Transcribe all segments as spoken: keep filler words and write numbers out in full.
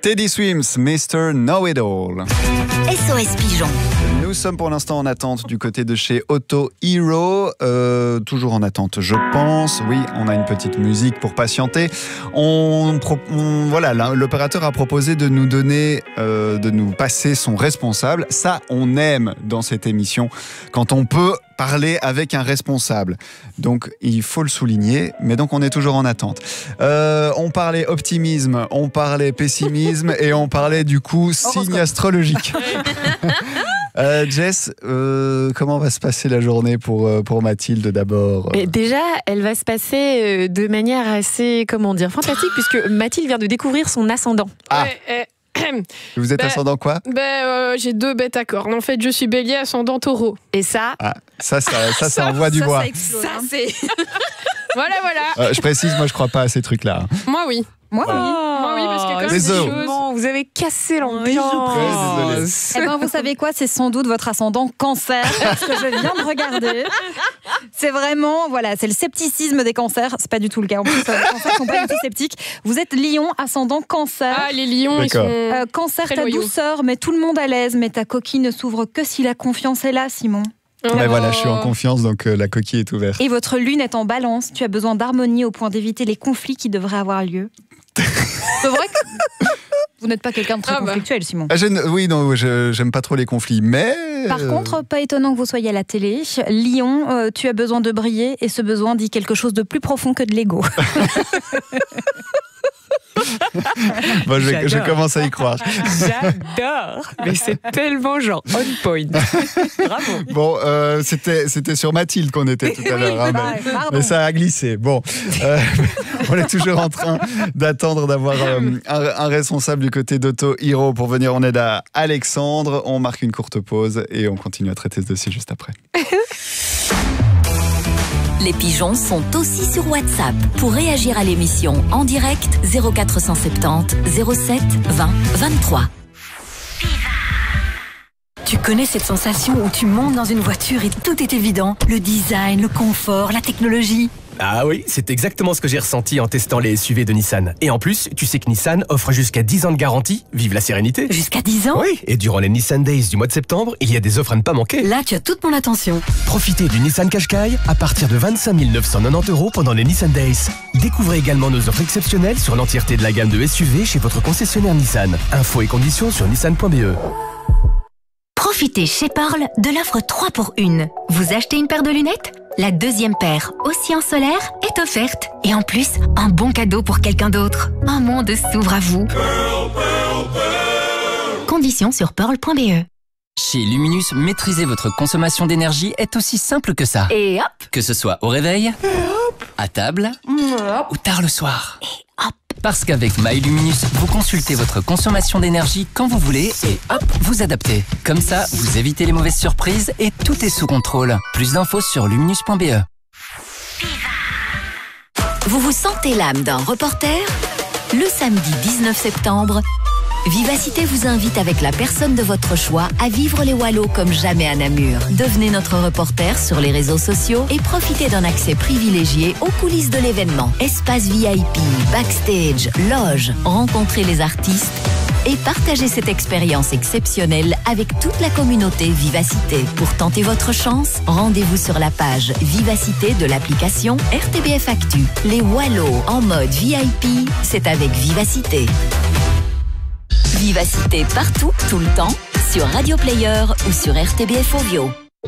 Teddy Swims, mister Know-It-All. S O S Pigeon. Nous sommes pour l'instant en attente du côté de chez Auto Hero. Euh, toujours en attente, je pense. Oui, on a une petite musique pour patienter. On, on, voilà, l'opérateur a proposé de nous donner, euh, de nous passer son responsable. Ça, on aime dans cette émission quand on peut parler avec un responsable. Donc, il faut le souligner, mais donc on est toujours en attente. Euh, on parlait optimisme, on parlait pessimisme et on parlait du coup signe astrologique. Euh, Jess, euh, comment va se passer la journée pour, pour Mathilde d'abord? Mais déjà, elle va se passer de manière assez, comment dire, fantastique, puisque Mathilde vient de découvrir son ascendant. Ah. Ouais, euh, Vous êtes bah, ascendant quoi? bah, euh, J'ai deux bêtes à cornes. En fait, je suis bélier, ascendant taureau. Et ça, ah, ça, ça, ça, ça envoie du ça, bois. Ça, explose, Ça, hein. c'est... voilà, voilà. Euh, je précise, moi je crois pas à ces trucs-là. Moi, oui. Moi, oui. Moi, oui, parce que quand Les même, os. des choses... Bon, vous avez cassé Ouais, désolé. l'ambiance. Eh ben, vous savez quoi? C'est sans doute votre ascendant cancer, parce que je viens de regarder. C'est vraiment, voilà, c'est le scepticisme des cancers. C'est pas du tout le cas. En plus, les cancers sont pas du tout sceptiques. Vous êtes lion, ascendant cancer. Ah, les lions, ils sont... D'accord. Euh, cancer, Très ta loyaux. douceur, mais tout le monde à l'aise. Mais ta coquille ne s'ouvre que si la confiance est là, Simon. Oh. Mais voilà, je suis en confiance, donc euh, la coquille est ouverte. Et votre lune est en balance. Tu as besoin d'harmonie au point d'éviter les conflits qui devraient avoir lieu. C'est vrai que vous n'êtes pas quelqu'un de très Ah bah. conflictuel, Simon. Ah, je ne- oui, non, je- j'aime pas trop les conflits, mais... Par euh, contre, pas étonnant que vous soyez à la télé. Lion, euh, tu as besoin de briller et ce besoin dit quelque chose de plus profond que de l'ego. bon, je, vais- je J'adore. commence à y croire. J'adore. Mais c'est tellement genre on point. Bravo. Bon, euh, c'était c'était sur Mathilde qu'on était tout à l'heure, hein, bah, mais, pardon. mais ça a glissé. Bon, euh, on est toujours en train d'attendre d'avoir euh, un, un responsable du côté d'Auto Hero pour venir en aide à Alexandre. On marque une courte pause et on continue à traiter ce dossier juste après. Les pigeons sont aussi sur WhatsApp. Pour réagir à l'émission en direct, zéro quatre cent soixante-dix zéro sept vingt vingt-trois. Tu connais cette sensation où tu montes dans une voiture et tout est évident? Le design, le confort, la technologie. Ah oui, c'est exactement ce que j'ai ressenti en testant les S U V de Nissan. Et en plus, tu sais que Nissan offre jusqu'à dix ans de garantie. Vive la sérénité. Jusqu'à dix ans? Oui, et durant les Nissan Days du mois de septembre, il y a des offres à ne pas manquer. Là, tu as toute mon attention. Profitez du Nissan Qashqai à partir de vingt-cinq mille neuf cent quatre-vingt-dix euros pendant les Nissan Days. Découvrez également nos offres exceptionnelles sur l'entièreté de la gamme de S U V chez votre concessionnaire Nissan. Infos et conditions sur nissan point b e. Profitez chez Pearl de l'offre trois pour une. Vous achetez une paire de lunettes? La deuxième paire, aussi en solaire, est offerte. Et en plus, un bon cadeau pour quelqu'un d'autre. Un monde s'ouvre à vous. Conditions sur pearl point b e. Chez Luminus, maîtriser votre consommation d'énergie est aussi simple que ça. Et hop, Que ce soit au réveil, à table ou tard le soir. hop. Parce qu'avec MyLuminus, vous consultez votre consommation d'énergie quand vous voulez et hop, vous adaptez. Comme ça, vous évitez les mauvaises surprises et tout est sous contrôle. Plus d'infos sur luminus point b e. Vous vous sentez l'âme d'un reporter? Le samedi dix-neuf septembre, Vivacité vous invite avec la personne de votre choix à vivre les Wallos comme jamais à Namur. Devenez notre reporter sur les réseaux sociaux et profitez d'un accès privilégié aux coulisses de l'événement. Espace V I P, backstage, loge, rencontrez les artistes et partagez cette expérience exceptionnelle avec toute la communauté Vivacité. Pour tenter votre chance, rendez-vous sur la page Vivacité de l'application R T B F Actu. Les Wallos en mode V I P, c'est avec Vivacité. Vivacité partout, tout le temps, sur Radio Player ou sur R T B F Ovio.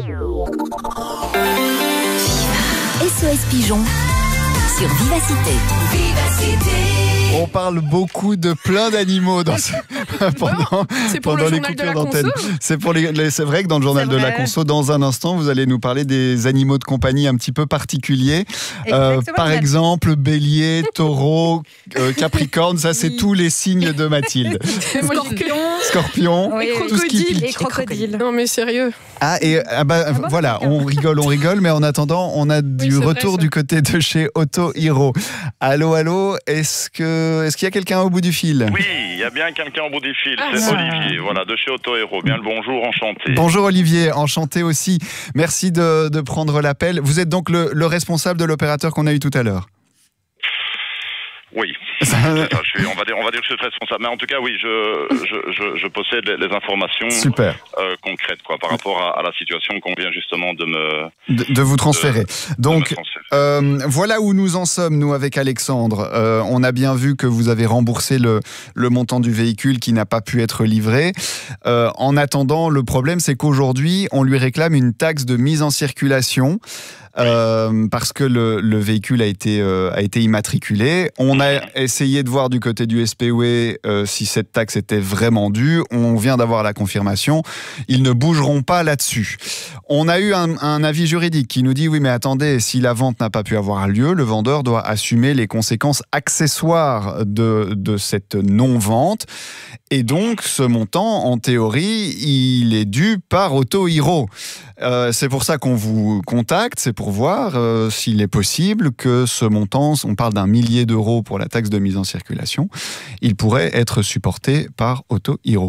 S O S Pigeon sur Vivacité. Vivacité. On parle beaucoup de plein d'animaux dans ce... pendant, C'est pour pendant le les journal de coupures la d'antenne. conso. C'est pour les, les- c'est vrai que dans le journal C'est de la vrai. conso, dans un instant, vous allez nous parler des animaux de compagnie un petit peu particuliers. Euh, Exactement. par exemple, bélier, taureau, euh, capricorne, ça c'est tous les signes de Mathilde. Moi, j'ai que- Scorpion, Oui, tout ce qui crocodile. pique. Et crocodile. Non, mais sérieux. Ah, et ah bah, bon, voilà, d'accord. on rigole, on rigole, mais en attendant, on a du c'est vrai, retour ça. du côté de chez Auto Hero. Allô, allô, est-ce que, est-ce qu'il y a quelqu'un au bout du fil? Oui, il y a bien quelqu'un au bout du fil, Ah, c'est ça. Olivier, voilà, de chez Auto Hero. Bien le bonjour, enchanté. Bonjour Olivier, enchanté aussi. Merci de, de prendre l'appel. Vous êtes donc le, le responsable de l'opérateur qu'on a eu tout à l'heure. Oui, C'est ça, je suis, on, va dire, on va dire que je suis très responsable. Mais en tout cas, oui, je, je, je, je possède les, les informations euh, concrètes quoi, par rapport à, à la situation qu'on vient justement de me... De, de vous transférer. De, Donc, de transférer. Euh, voilà où nous en sommes, nous, avec Alexandre. Euh, on a bien vu que vous avez remboursé le, le montant du véhicule qui n'a pas pu être livré. Euh, en attendant, le problème, c'est qu'aujourd'hui, on lui réclame une taxe de mise en circulation. Euh, parce que le, le véhicule a été, euh, a été immatriculé. On a essayé de voir du côté du S P O E euh, si cette taxe était vraiment due. On vient d'avoir la confirmation. Ils ne bougeront pas là-dessus. On a eu un, un avis juridique qui nous dit oui mais attendez, si la vente n'a pas pu avoir lieu, le vendeur doit assumer les conséquences accessoires de, de cette non-vente. Et donc ce montant, en théorie, il est dû par Auto Hero. Euh, c'est pour ça qu'on vous contacte, c'est pour voir euh, s'il est possible que ce montant, on parle d'un millier d'euros pour la taxe de mise en circulation, il pourrait être supporté par Auto Hero.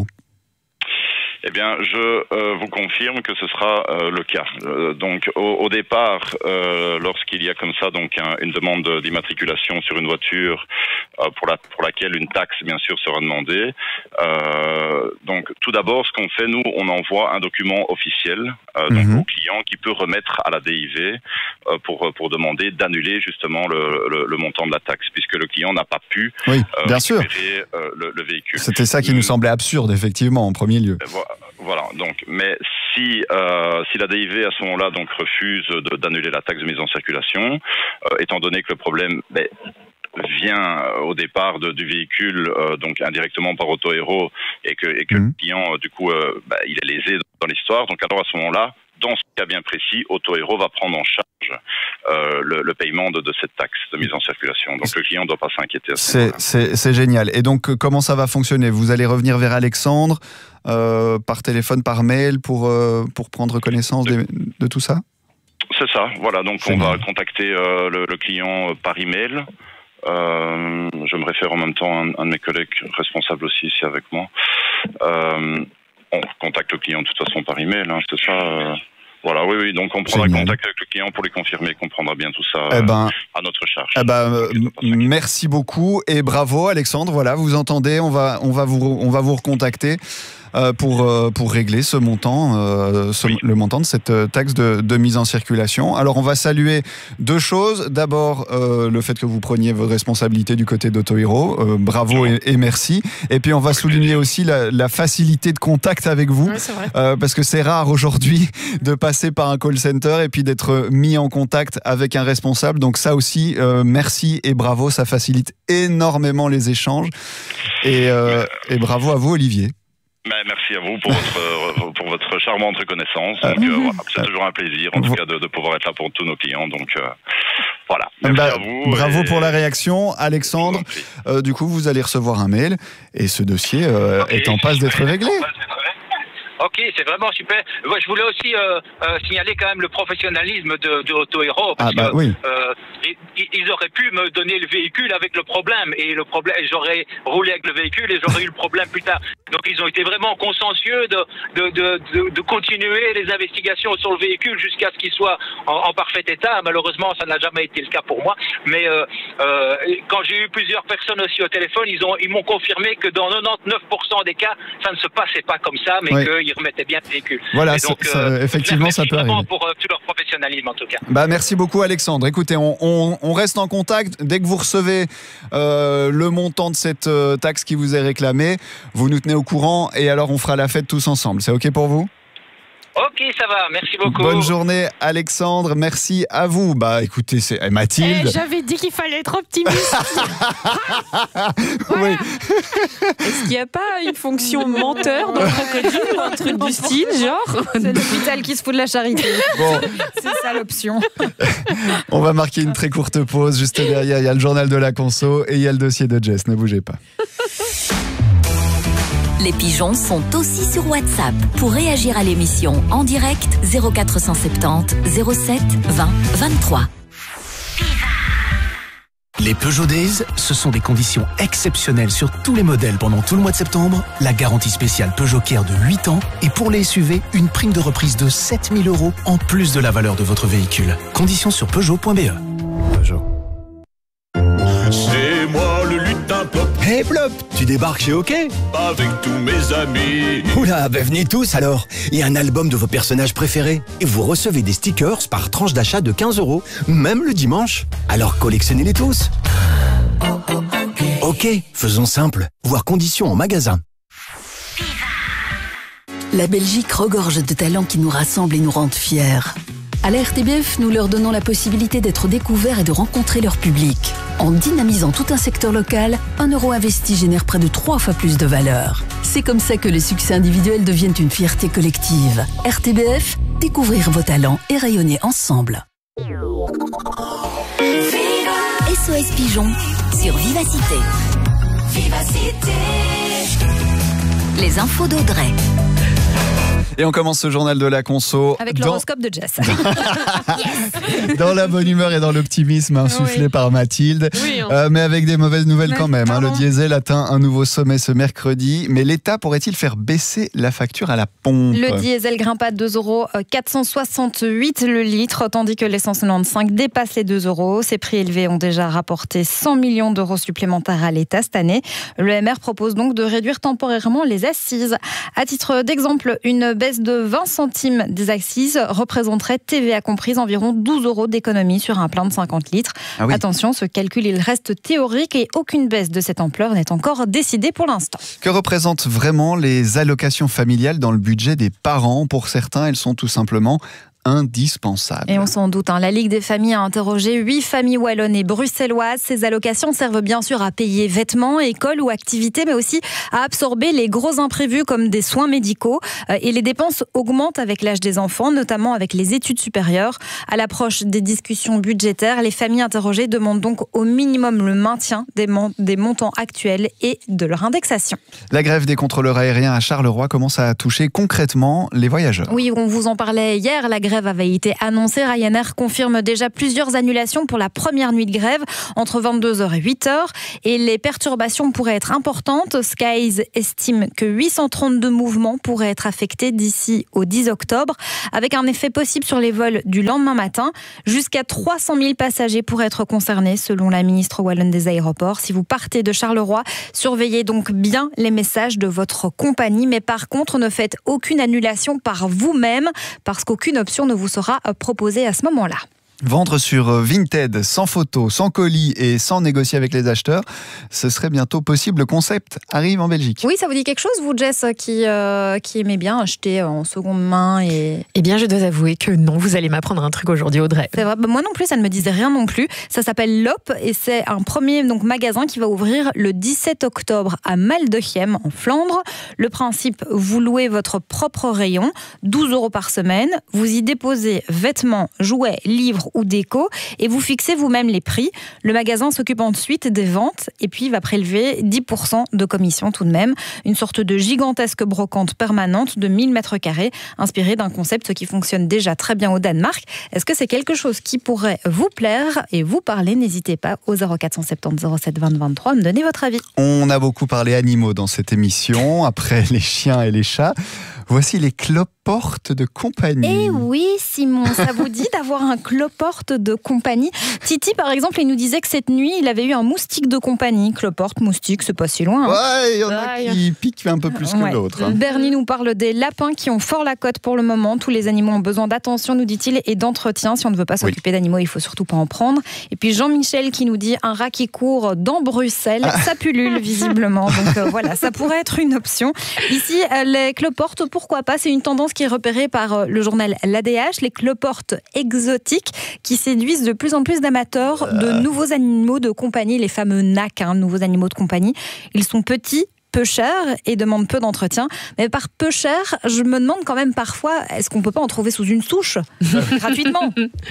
Eh bien, je euh, vous confirme que ce sera euh, le cas. Euh, donc, au, au départ, euh, lorsqu'il y a comme ça donc un, une demande d'immatriculation sur une voiture euh, pour, la, pour laquelle une taxe, bien sûr, sera demandée. Euh, donc, tout d'abord, ce qu'on fait, nous, on envoie un document officiel euh, donc mm-hmm. au client qui peut remettre à la D I V euh, pour pour demander d'annuler justement le, le, le montant de la taxe, puisque le client n'a pas pu oui, euh, bien sûr. récupérer euh, le, le véhicule. C'était ça qui nous semblait absurde, effectivement, en premier lieu. Voilà, donc, mais si euh, si la D I V à ce moment-là donc refuse de, d'annuler la taxe de mise en circulation, euh, étant donné que le problème ben, vient au départ de, du véhicule euh, donc indirectement par Auto Hero et que et que mmh. le client euh, du coup euh, ben, il est lésé dans l'histoire, donc alors à ce moment-là, dans ce cas bien précis, Auto Hero va prendre en charge euh, le, le paiement de, de cette taxe de mise en circulation. Donc le client ne doit pas s'inquiéter. C'est, c'est, c'est génial. Et donc comment ça va fonctionner ? Vous allez revenir vers Alexandre euh, par téléphone, par mail pour, euh, pour prendre connaissance de, de tout ça ? C'est ça, voilà. Donc c'est on bien. va contacter euh, le, le client par email. Euh, je me réfère en même temps à un, un de mes collègues responsables aussi ici avec moi. Euh, on contacte le client de toute façon par email, hein, c'est ça. Euh, voilà, oui, oui. Donc on prendra Génial. contact avec le client pour lui confirmer qu'on prendra bien tout ça eh ben, euh, à notre charge. Eh ben, euh, merci beaucoup et bravo, Alexandre. Voilà, vous entendez, on va, on va vous, on va vous recontacter. Euh, pour, euh, pour régler ce montant, euh, ce, oui. le montant de cette taxe de, de mise en circulation. Alors on va saluer deux choses. D'abord, euh, le fait que vous preniez vos responsabilités du côté d'Auto Hero. Euh, bravo et, et merci. Et puis on va souligner aussi la, la facilité de contact avec vous. Oui, c'est vrai. Euh, parce que c'est rare aujourd'hui de passer par un call center et puis d'être mis en contact avec un responsable. Donc ça aussi, euh, merci et bravo. Ça facilite énormément les échanges. Et, euh, et bravo à vous, Olivier. Merci à vous pour votre, pour votre charmante reconnaissance. Donc, euh, voilà, c'est toujours un plaisir, en tout cas, de, de pouvoir être là pour tous nos clients. Donc, euh, voilà. Merci bah, à vous. Bravo et... pour la réaction, Alexandre. Euh, du coup, vous allez recevoir un mail et ce dossier euh, okay. est en passe d'être réglé. Ok, c'est vraiment super. Ouais, je voulais aussi euh, euh, signaler quand même le professionnalisme de, de Auto Hero. Parce ah bah que, oui. Euh, ils, ils auraient pu me donner le véhicule avec le problème et le problème, j'aurais roulé avec le véhicule et j'aurais eu le problème plus tard. Donc ils ont été vraiment consciencieux de de, de, de, de continuer les investigations sur le véhicule jusqu'à ce qu'il soit en, en parfait état. Malheureusement, ça n'a jamais été le cas pour moi. Mais euh, euh, quand j'ai eu plusieurs personnes aussi au téléphone, ils ont ils m'ont confirmé que dans quatre-vingt-dix-neuf pour cent des cas, ça ne se passait pas comme ça, mais oui. qu'ils remettaient bien le véhicule. Voilà, donc, ça, euh, effectivement, ça peut arriver. Pour euh, tout leur professionnalisme en tout cas. Bah merci beaucoup Alexandre. Écoutez, on, on, on reste en contact. Dès que vous recevez euh, le montant de cette euh, taxe qui vous est réclamée, vous nous tenez au courant et alors on fera la fête tous ensemble. C'est ok pour vous ? Ok, ça va, merci beaucoup. Bonne journée Alexandre, merci à vous. Bah écoutez, c'est eh, Mathilde. Eh, j'avais dit qu'il fallait être optimiste. Oui. Est-ce qu'il n'y a pas une fonction menteur dans le crocodile ou un truc du style, genre ? C'est l'hôpital qui se fout de la charité. Bon. C'est ça l'option. On va marquer une très courte pause. Juste derrière, il y a le journal de la conso et il y a le dossier de Jess. Ne bougez pas. Les pigeons sont aussi sur WhatsApp. Pour réagir à l'émission en direct, zéro quatre cent soixante-dix zéro sept vingt vingt-trois. Les Peugeot Days, ce sont des conditions exceptionnelles sur tous les modèles pendant tout le mois de septembre. La garantie spéciale Peugeot Care de huit ans et pour les S U V, une prime de reprise de sept mille euros en plus de la valeur de votre véhicule. Conditions sur Peugeot point B E. Peugeot. C'est moi le lutin. Hey Plop, tu débarques chez OK? Avec tous mes amis. Oula, ben venez tous alors. Il y a un album de vos personnages préférés. Et vous recevez des stickers par tranche d'achat de quinze euros, même le dimanche. Alors collectionnez-les tous. OK, faisons simple. Voir conditions en magasin. La Belgique regorge de talents qui nous rassemblent et nous rendent fiers. À la R T B F, nous leur donnons la possibilité d'être découverts et de rencontrer leur public. En dynamisant tout un secteur local, un euro investi génère près de trois fois plus de valeur. C'est comme ça que les succès individuels deviennent une fierté collective. R T B F, découvrir vos talents et rayonner ensemble. S O S Pigeon sur Vivacité. Vivacité. Les infos d'Audrey. Et on commence ce journal de la conso avec dans... l'horoscope de Jess. Yes. Dans la bonne humeur et dans l'optimisme insufflé oui. par Mathilde, oui, hein. euh, mais avec des mauvaises nouvelles mais quand même. Hein. Le pardon. diesel atteint un nouveau sommet ce mercredi, mais l'État pourrait-il faire baisser la facture à la pompe? Le diesel grimpe à deux euros quatre cent soixante-huit le litre, tandis que l'essence quatre-vingt-quinze dépasse les deux euros. Ces prix élevés ont déjà rapporté cent millions d'euros supplémentaires à l'État cette année. Le M R propose donc de réduire temporairement les assises. À titre d'exemple, une baisse de vingt centimes des assises représenterait, T V A comprise, environ douze euros d'économie sur un plein de cinquante litres. Ah oui. Attention, ce calcul il reste théorique et aucune baisse de cette ampleur n'est encore décidée pour l'instant. Que représentent vraiment les allocations familiales dans le budget des parents? Pour certains, elles sont tout simplement indispensable. Et on s'en doute, hein. La Ligue des familles a interrogé huit familles wallonnes et bruxelloises. Ces allocations servent bien sûr à payer vêtements, écoles ou activités, mais aussi à absorber les gros imprévus comme des soins médicaux. Et les dépenses augmentent avec l'âge des enfants, notamment avec les études supérieures. À l'approche des discussions budgétaires, les familles interrogées demandent donc au minimum le maintien des, mon- des montants actuels et de leur indexation. La grève des contrôleurs aériens à Charleroi commence à toucher concrètement les voyageurs. Oui, on vous en parlait hier, la grève avait été annoncée. Ryanair confirme déjà plusieurs annulations pour la première nuit de grève entre vingt-deux heures et huit heures. Et les perturbations pourraient être importantes. Skies estime que huit cent trente-deux mouvements pourraient être affectés d'ici au dix octobre, avec un effet possible sur les vols du lendemain matin. Jusqu'à trois cent mille passagers pourraient être concernés, selon la ministre wallonne des aéroports. Si vous partez de Charleroi, surveillez donc bien les messages de votre compagnie. Mais par contre, ne faites aucune annulation par vous-même, parce qu'aucune option ne vous sera proposée à ce moment-là. Vendre sur Vinted, sans photo, sans colis et sans négocier avec les acheteurs, ce serait bientôt possible. Le concept arrive en Belgique. Oui, ça vous dit quelque chose, vous, Jess, qui, euh, qui aimait bien acheter en seconde main et... Eh bien, je dois avouer que non, vous allez m'apprendre un truc aujourd'hui, Audrey. C'est vrai, bah, moi non plus, ça ne me disait rien non plus. Ça s'appelle L O P et c'est un premier donc, magasin qui va ouvrir le dix-sept octobre à Maldechem, en Flandre. Le principe, vous louez votre propre rayon, douze euros par semaine. Vous y déposez vêtements, jouets, livres ou déco et vous fixez vous-même les prix. Le magasin s'occupe ensuite des ventes et puis va prélever dix pour cent de commission tout de même. Une sorte de gigantesque brocante permanente de mille mètres carrés inspirée d'un concept qui fonctionne déjà très bien au Danemark. Est-ce que c'est quelque chose qui pourrait vous plaire et vous parler? N'hésitez pas au zéro quatre cent soixante-dix zéro sept vingt vingt-trois à me donner votre avis. On a beaucoup parlé animaux dans cette émission, après les chiens et les chats. Voici les cloportes de compagnie. Eh oui, Simon, ça vous dit d'avoir un cloporte de compagnie? Titi, par exemple, il nous disait que cette nuit, il avait eu un moustique de compagnie. Cloporte, moustique, c'est pas si loin. Hein. Ouais, il y en a qui piquent un peu plus que ouais. d'autres. Hein. Bernie nous parle des lapins qui ont fort la cote pour le moment. Tous les animaux ont besoin d'attention, nous dit-il, et d'entretien. Si on ne veut pas s'occuper oui. d'animaux, il faut surtout pas en prendre. Et puis Jean-Michel qui nous dit un rat qui court dans Bruxelles. Ah. Ça pullule, visiblement. Donc euh, voilà, ça pourrait être une option. Ici, euh, les cloportes, pourquoi pas? C'est une tendance qui est repérée par le journal l'A D H, les cloportes exotiques qui séduisent de plus en plus d'amateurs de nouveaux animaux de compagnie, les fameux N A C, hein, nouveaux animaux de compagnie. Ils sont petits, peu cher et demande peu d'entretien. Mais par peu cher, je me demande quand même parfois, est-ce qu'on peut pas en trouver sous une souche gratuitement?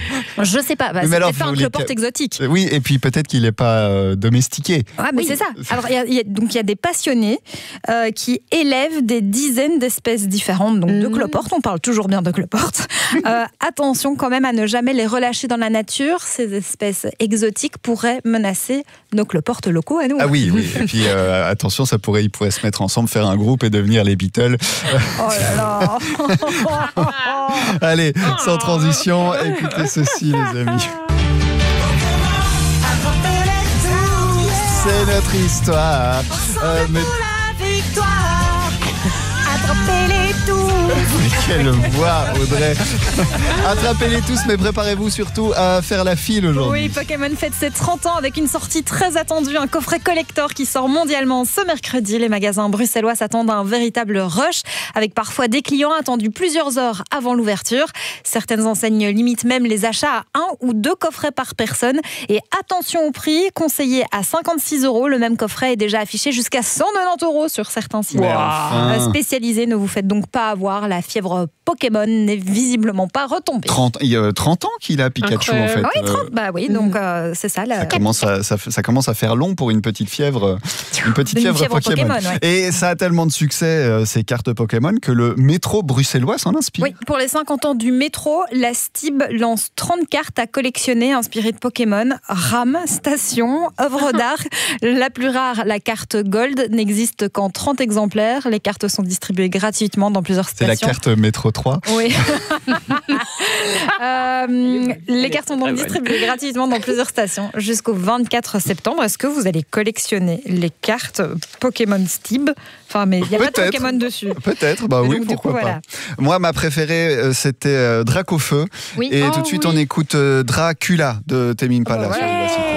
Je sais pas. Bah, c'est peut-être pas un cloporte exotique. Oui, et puis peut-être qu'il n'est pas euh, domestiqué. Ouais, mais oui. c'est ça. Alors, y a, y a, donc il y a des passionnés euh, qui élèvent des dizaines d'espèces différentes, donc mmh. de cloportes. On parle toujours bien de cloportes. euh, attention quand même à ne jamais les relâcher dans la nature. Ces espèces exotiques pourraient menacer nos cloportes locaux à nous. Ah oui, oui. Et puis euh, attention, ça pourrait, ils pourraient se mettre ensemble, faire un groupe et devenir les Beatles. Oh là là. Allez, sans transition, écoutez ceci, les amis. C'est notre histoire. Euh, mais... la victoire, attrapez-les tous. Quelle voix, Audrey. Attrapez-les tous, mais préparez-vous surtout à faire la file aujourd'hui. Oui, Pokémon fête ses trente ans avec une sortie très attendue, un coffret collector qui sort mondialement ce mercredi. Les magasins bruxellois s'attendent à un véritable rush, avec parfois des clients attendus plusieurs heures avant l'ouverture. Certaines enseignes limitent même les achats à un ou deux coffrets par personne. Et attention au prix, conseillé à cinquante-six euros. Le même coffret est déjà affiché jusqu'à cent quatre-vingt-dix euros sur certains sites. Wow. Enfin. Spécialisés, ne vous faites donc pas avoir. La fièvre Pokémon n'est visiblement pas retombée. trente, il y a trente ans qu'il a Pikachu en fait. Oui, trente, bah oui, donc euh, c'est ça. La... Ça, commence à, ça, ça commence à faire long pour une petite fièvre, une petite fièvre, fièvre Pokémon. Pokémon ouais. Et ça a tellement de succès, euh, ces cartes Pokémon, que le métro bruxellois s'en inspire. Oui, pour les cinquante ans du métro, la Stib lance trente cartes à collectionner inspirées de Pokémon. Rames, stations, œuvres d'art. La plus rare, la carte Gold, n'existe qu'en trente exemplaires. Les cartes sont distribuées gratuitement dans plusieurs C'est stations. la carte métro trois. Oui. euh, les cartes sont donc distribuées gratuitement dans plusieurs stations jusqu'au vingt-quatre septembre. Est-ce que vous allez collectionner les cartes Pokémon Stib? Enfin, mais il n'y a pas de Pokémon dessus. Peut-être, bah oui, donc, pourquoi coup, pas. voilà. Moi, ma préférée, c'était euh, Dracofeu. Oui. Et Oh, tout de suite, oui. on écoute euh, Dracula de Tame Impala. Oh, sur ouais. Vivacité.